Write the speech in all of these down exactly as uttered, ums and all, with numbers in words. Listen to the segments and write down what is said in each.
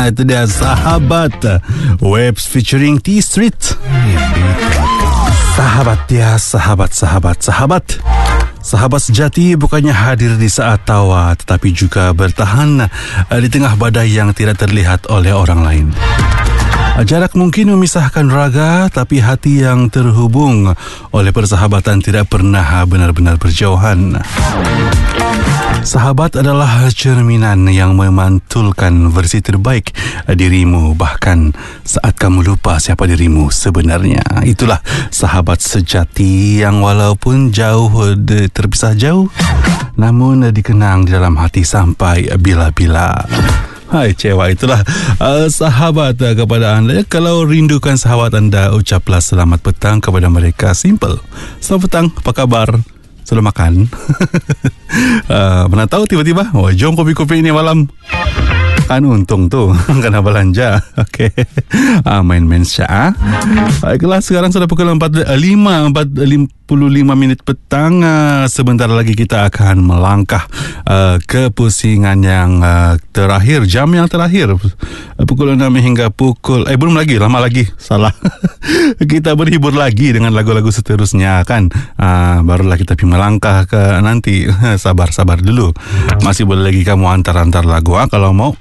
Itu dia Sahabat, Webs featuring T Street. Sahabat ya, sahabat, sahabat, sahabat. Sahabat sejati bukannya hadir di saat tawa, tetapi juga bertahan di tengah badai yang tidak terlihat oleh orang lain. Jarak mungkin memisahkan raga, tapi hati yang terhubung oleh persahabatan tidak pernah benar-benar berjauhan. Sahabat adalah cerminan yang memantulkan versi terbaik dirimu, bahkan saat kamu lupa siapa dirimu sebenarnya. Itulah sahabat sejati yang walaupun jauh, terpisah jauh, namun dikenang di dalam hati sampai bila-bila. Hai cewa, itulah uh, sahabat uh, kepada anda. Kalau rindukan sahabat anda, ucaplah selamat petang kepada mereka. Simple. Selamat petang, apa kabar? Sudah makan? uh, mana tahu tiba-tiba, oh, jom kopi-kopi ini malam. Kan untung tu kena belanja. Okey. Ah, main-main syah. Baiklah, sekarang sudah pukul empat lima puluh lima minit petang. Uh, sebentar lagi kita akan melangkah uh, ke pusingan yang uh, terakhir, jam yang terakhir. Uh, pukul enam hingga pukul eh belum lagi, lama lagi. Salah. Kita berhibur lagi dengan lagu-lagu seterusnya kan. Uh, barulah kita pergi melangkah ke nanti. Sabar-sabar dulu. Masih boleh lagi kamu antar-antar lagu ah, kalau mau.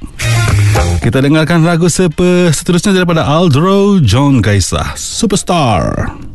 Kita dengarkan lagu sepe, seterusnya daripada Aldro John Gaisah, Superstar.